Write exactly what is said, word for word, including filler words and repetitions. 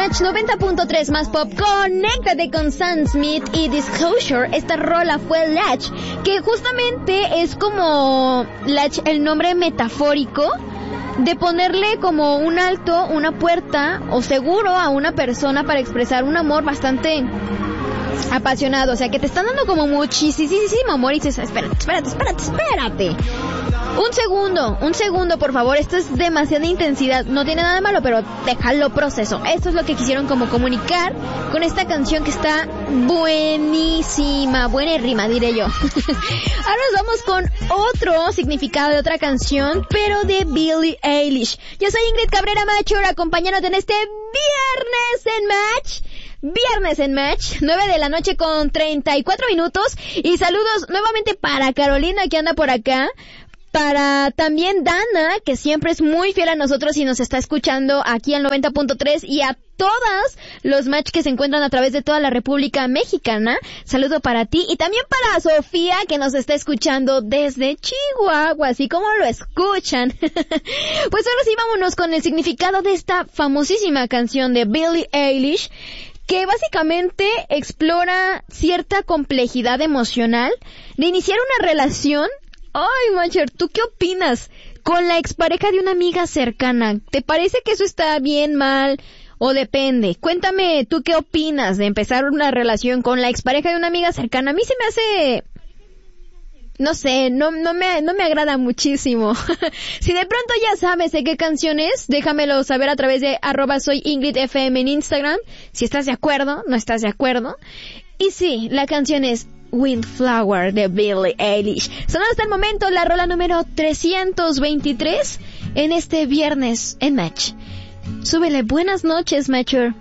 Match noventa punto tres más pop, conéctate con Sam Smith y Disclosure. Esta rola fue Latch, que justamente es como Latch, el nombre metafórico de ponerle como un alto, una puerta o seguro a una persona para expresar un amor bastante apasionado. O sea, que te están dando como muchísimo amor y dices, espérate, espérate, espérate, espérate. Un segundo, un segundo, por favor. Esto es demasiada intensidad. No tiene nada de malo, pero déjalo proceso. Esto es lo que quisieron como comunicar con esta canción que está buenísima. Buena rima, diré yo. Ahora nos vamos con otro significado de otra canción, pero de Billie Eilish. Yo soy Ingrid Cabrera Mature, acompañándote en este Viernes en Match. Viernes en Match, nueve de la noche con treinta y cuatro minutos. Y saludos nuevamente para Carolina, que anda por acá. Para también Dana, que siempre es muy fiel a nosotros y nos está escuchando aquí al noventa punto tres, y a todos los Match que se encuentran a través de toda la República Mexicana. Saludo para ti y también para Sofía, que nos está escuchando desde Chihuahua, así como lo escuchan. Pues ahora sí, vámonos con el significado de esta famosísima canción de Billie Eilish, que básicamente explora cierta complejidad emocional de iniciar una relación. Ay, Macher, ¿tú qué opinas? Con la expareja de una amiga cercana. ¿Te parece que eso está bien, mal o depende? Cuéntame, ¿tú qué opinas de empezar una relación con la expareja de una amiga cercana? A mí se me hace... No sé, no, no me, no me agrada muchísimo. Si de pronto ya sabes de qué canción es, déjamelo saber a través de arroba soy Ingrid F M en Instagram. Si estás de acuerdo, no estás de acuerdo. Y sí, la canción es Windflower de Billie Eilish. Sonó hasta el momento la rola número trescientos veintitrés en este Viernes en Match. Súbele, buenas noches, Matcher.